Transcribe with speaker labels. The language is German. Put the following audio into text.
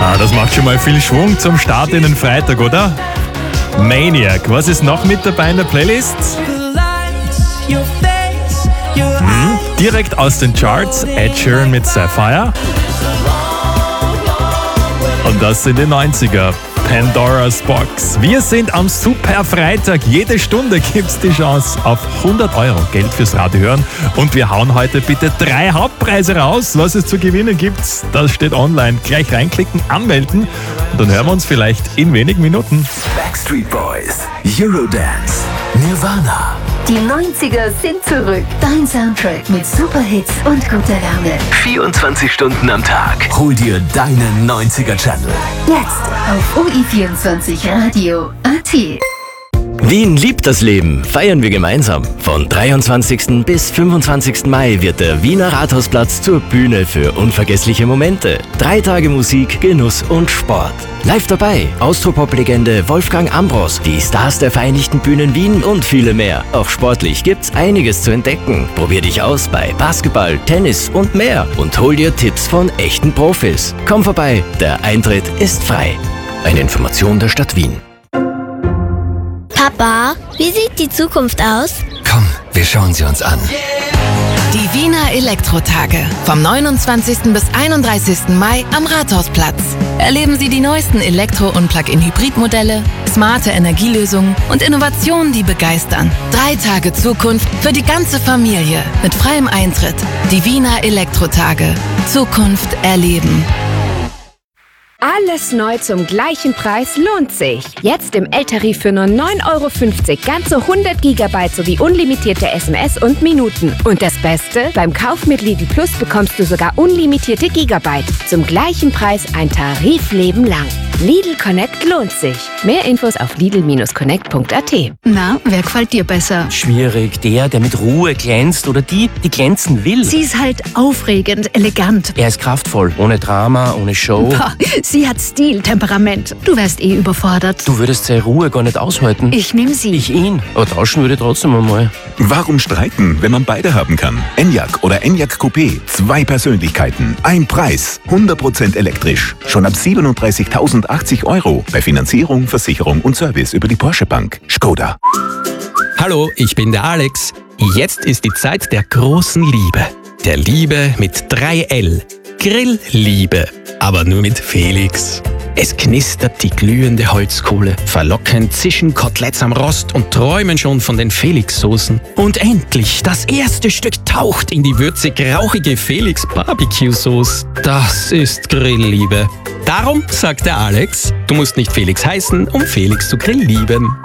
Speaker 1: Das macht schon mal viel Schwung zum Start in den Freitag, oder? Maniac, was ist noch mit dabei in der Playlist? Direkt aus den Charts, Ed Sheeran mit Sapphire. Und das sind die 90er, Pandora's Box. Wir sind am Super Freitag. Jede Stunde gibt's die Chance auf 100 € Geld fürs Radio hören. Und wir hauen heute bitte 3 Hauptpreise raus. Was es zu gewinnen gibt, das steht online. Gleich reinklicken, anmelden und dann hören wir uns vielleicht in wenigen Minuten.
Speaker 2: Backstreet Boys, Eurodance, Nirvana.
Speaker 3: Die 90er sind zurück. Dein Soundtrack mit Superhits und guter Laune.
Speaker 2: 24 Stunden am Tag. Hol dir deinen 90er-Channel.
Speaker 3: Jetzt auf OI24Radio.at.
Speaker 4: Wien liebt das Leben, feiern wir gemeinsam. Von 23. bis 25. Mai wird der Wiener Rathausplatz zur Bühne für unvergessliche Momente. 3 Tage Musik, Genuss und Sport. Live dabei Austropop-Legende Wolfgang Ambros, die Stars der Vereinigten Bühnen Wien und viele mehr. Auch sportlich gibt's einiges zu entdecken. Probier dich aus bei Basketball, Tennis und mehr und hol dir Tipps von echten Profis. Komm vorbei, der Eintritt ist frei. Eine Information der Stadt Wien.
Speaker 5: Papa, wie sieht die Zukunft aus?
Speaker 2: Komm, wir schauen sie uns an.
Speaker 6: Die Wiener Elektrotage. Vom 29. bis 31. Mai am Rathausplatz. Erleben Sie die neuesten Elektro- und Plug-in-Hybrid-Modelle, smarte Energielösungen und Innovationen, die begeistern. 3 Tage Zukunft für die ganze Familie mit freiem Eintritt. Die Wiener Elektrotage. Zukunft erleben.
Speaker 7: Alles neu zum gleichen Preis lohnt sich. Jetzt im L-Tarif für nur 9,50 € ganze 100 GB sowie unlimitierte SMS und Minuten. Und das Beste? Beim Kauf mit Lidl Plus bekommst du sogar unlimitierte Gigabyte. Zum gleichen Preis ein Tarifleben lang. Lidl Connect lohnt sich. Mehr Infos auf lidl-connect.at.
Speaker 8: Na, wer gefällt dir besser?
Speaker 9: Schwierig. Der mit Ruhe glänzt oder die glänzen will.
Speaker 8: Sie ist halt aufregend, elegant.
Speaker 9: Er ist kraftvoll, ohne Drama, ohne Show.
Speaker 8: Boah, sie hat Stil, Temperament. Du wärst überfordert.
Speaker 9: Du würdest seine Ruhe gar nicht aushalten.
Speaker 8: Ich nehm sie.
Speaker 9: Ich ihn. Aber tauschen würde ich trotzdem einmal.
Speaker 10: Warum streiten, wenn man beide haben kann? Enyaq oder Enyaq Coupé. 2 Persönlichkeiten, ein Preis. 100% elektrisch. Schon ab 37.080 € bei Finanzierung, Versicherung und Service über die Porsche Bank. Skoda.
Speaker 11: Hallo, ich bin der Alex. Jetzt ist die Zeit der großen Liebe. Der Liebe mit 3L. Grillliebe. Aber nur mit Felix. Es knistert die glühende Holzkohle, verlockend zischen Koteletts am Rost und träumen schon von den Felix-Soßen. Und endlich, das erste Stück taucht in die würzig-rauchige Felix-Barbecue-Sauce. Das ist Grillliebe. Darum sagt der Alex, du musst nicht Felix heißen, um Felix zu grilllieben.